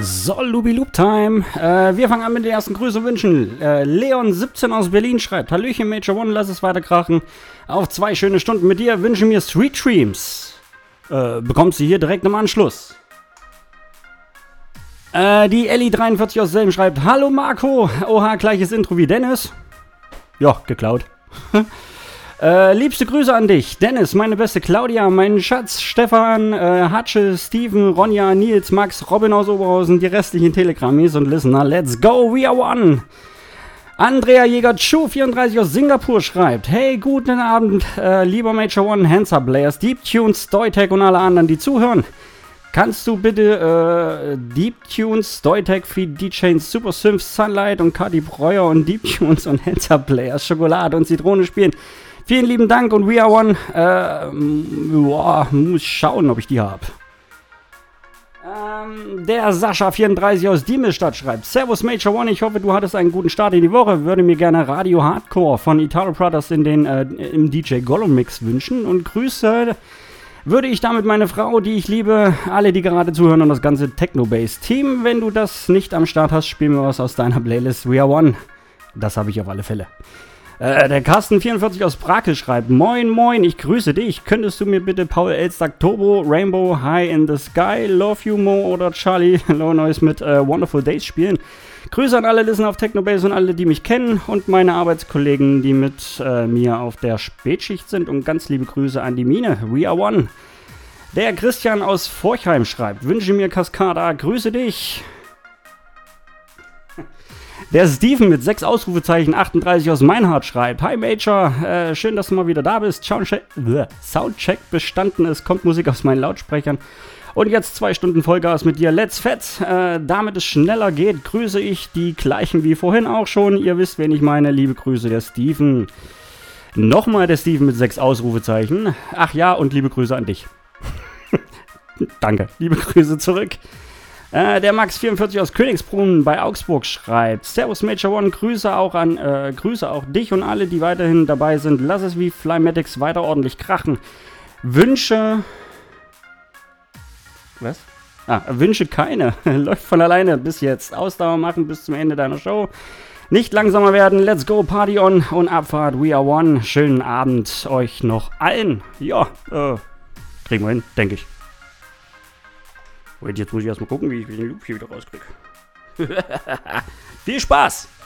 So, Lubi Loop Time. Wir fangen an mit den ersten Grüßen und Wünschen. Leon17 aus Berlin schreibt: Hallöchen Major One, lass es weiter krachen. Auf 2 schöne Stunden mit dir, wünsche mir Sweet Dreams. Bekommst du hier direkt im Anschluss. Die Ellie43 aus Selben schreibt: Hallo Marco. Oha, gleiches Intro wie Dennis. Ja, geklaut. Liebste Grüße an dich, Dennis, meine beste Claudia, mein Schatz, Stefan, Hatsche, Steven, Ronja, Nils, Max, Robin aus Oberhausen, die restlichen Telegrammis und Listener. Let's go, we are one! Andrea Jäger-Chu34 aus Singapur schreibt: Hey, guten Abend, lieber Major One, Hands Up Players, Deep Tunes, Stoytech und alle anderen, die zuhören. Kannst du bitte Deep Tunes, Stoytech, Feed, D-Chains, Super Synth, Sunlight und Cardi Breuer und Deep Tunes und Hands Up Players, Schokolade und Zitrone spielen? Vielen lieben Dank und We Are One. Muss schauen, ob ich die habe. Der Sascha34 aus Diemelstadt schreibt: Servus Major One, ich hoffe, du hattest einen guten Start in die Woche. Würde mir gerne Radio Hardcore von Italo Brothers im DJ Gollum Mix wünschen. Und Grüße würde ich damit meine Frau, die ich liebe, alle, die gerade zuhören und das ganze Techno-Bass-Team. Wenn du das nicht am Start hast, spiel mir was aus deiner Playlist We Are One. Das habe ich auf alle Fälle. Der Carsten44 aus Brakel schreibt: Moin, moin, ich grüße dich. Könntest du mir bitte Paul Elstag Turbo, Rainbow, High in the Sky, Love You Mo oder Charlie Low Noise mit Wonderful Days spielen? Grüße an alle Listener auf Technobase und alle, die mich kennen und meine Arbeitskollegen, die mit mir auf der Spätschicht sind. Und ganz liebe Grüße an die Mine. We are one. Der Christian aus Forchheim schreibt: Wünsche mir Cascada, grüße dich. Der Steven mit 6 Ausrufezeichen 38 aus Meinhardt schreibt: Hi Major, schön, dass du mal wieder da bist. Soundcheck bestanden, es kommt Musik aus meinen Lautsprechern. Und jetzt 2 Stunden Vollgas mit dir. Let's fett. Damit es schneller geht, grüße ich die gleichen wie vorhin auch schon. Ihr wisst, wen ich meine. Liebe Grüße, der Steven. Nochmal der Steven mit 6 Ausrufezeichen. Ach ja, und liebe Grüße an dich. Danke. Liebe Grüße zurück. Der Max44 aus Königsbrunn bei Augsburg schreibt: Servus Major One, Grüße auch dich und alle, die weiterhin dabei sind. Lass es wie Flymatics weiter ordentlich krachen. Wünsche keine. Läuft von alleine bis jetzt. Ausdauer machen bis zum Ende deiner Show. Nicht langsamer werden. Let's go, Party on und Abfahrt. We are one. Schönen Abend euch noch allen. Ja, kriegen wir hin, denke ich. Und jetzt muss ich erstmal gucken, wie ich den Loop hier wieder rauskriege. Viel Spaß!